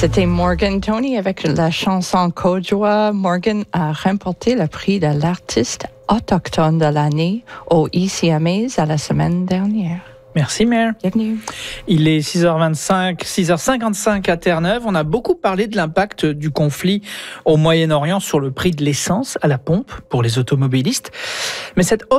C'était Morgan Tony avec la chanson Côte-Joie. Morgan a remporté le prix de l'artiste autochtone de l'année au ICMAs à la semaine dernière. Merci Mère. Bienvenue. Il est 6h55 à Terre-Neuve. On a beaucoup parlé de l'impact du conflit au Moyen-Orient sur le prix de l'essence à la pompe pour les automobilistes. Mais cette